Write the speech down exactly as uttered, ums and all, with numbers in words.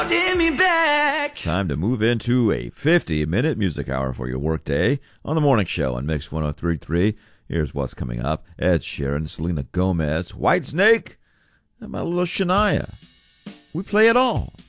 Give me back. Time to move into a fifty-minute music hour for your workday on the morning show on Mix one oh three point three. Here's what's coming up. Ed Sheeran, Selena Gomez, Whitesnake, and my little Shania. We play it all.